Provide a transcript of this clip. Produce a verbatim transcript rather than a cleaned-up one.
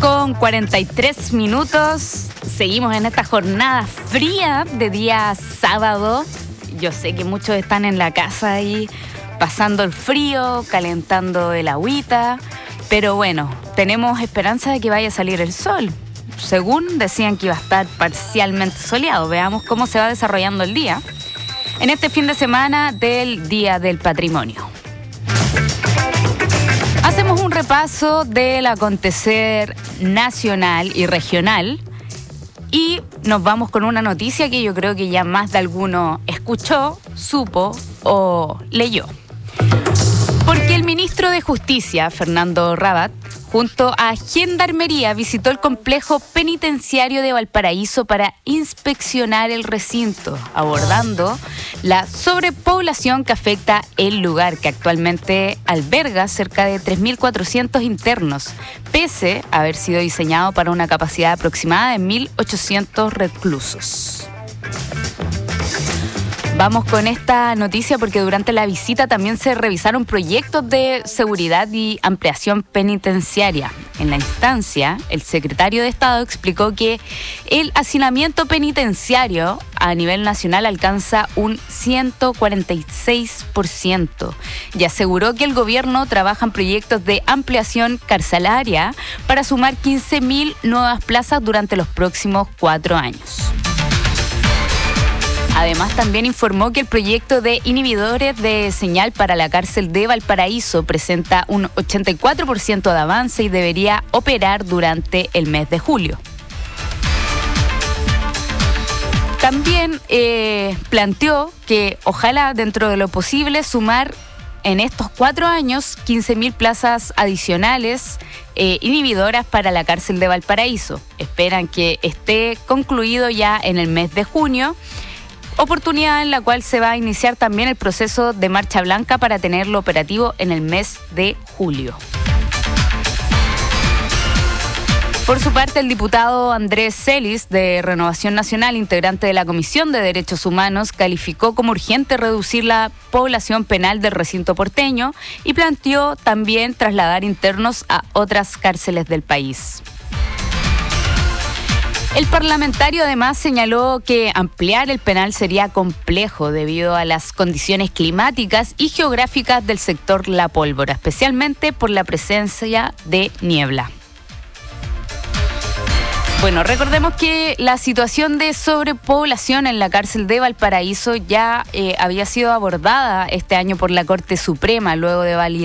con cuarenta y tres minutos. Seguimos en esta jornada fría de día sábado. Yo sé que muchos están en la casa ahí pasando el frío, calentando el agüita, pero bueno, tenemos esperanza de que vaya a salir el sol. Según decían que iba a estar parcialmente soleado. Veamos cómo se va desarrollando el día en este fin de semana del Día del Patrimonio. Hacemos un repaso del acontecer nacional y regional y nos vamos con una noticia que yo creo que ya más de alguno escuchó, supo o leyó. Porque el ministro de Justicia, Fernando Rabat, junto a Gendarmería, visitó el complejo penitenciario de Valparaíso para inspeccionar el recinto, abordando la sobrepoblación que afecta el lugar, que actualmente alberga cerca de tres mil cuatrocientos internos, pese a haber sido diseñado para una capacidad aproximada de mil ochocientos reclusos. Vamos con esta noticia porque durante la visita también se revisaron proyectos de seguridad y ampliación penitenciaria. En la instancia, el secretario de Estado explicó que el hacinamiento penitenciario a nivel nacional alcanza un ciento cuarenta y seis por ciento y aseguró que el gobierno trabaja en proyectos de ampliación carcelaria para sumar quince mil nuevas plazas durante los próximos cuatro años. Además, también informó que el proyecto de inhibidores de señal para la cárcel de Valparaíso presenta un ochenta y cuatro por ciento de avance y debería operar durante el mes de julio. También eh, planteó que ojalá dentro de lo posible sumar en estos cuatro años quince mil plazas adicionales eh, inhibidoras para la cárcel de Valparaíso. Esperan que esté concluido ya en el mes de junio. Oportunidad en la cual se va a iniciar también el proceso de marcha blanca para tenerlo operativo en el mes de julio. Por su parte, el diputado Andrés Celis, de Renovación Nacional, integrante de la Comisión de Derechos Humanos, calificó como urgente reducir la población penal del recinto porteño y planteó también trasladar internos a otras cárceles del país. El parlamentario además señaló que ampliar el penal sería complejo debido a las condiciones climáticas y geográficas del sector La Pólvora, especialmente por la presencia de niebla. Bueno, recordemos que la situación de sobrepoblación en la cárcel de Valparaíso ya eh, había sido abordada este año por la Corte Suprema luego de validar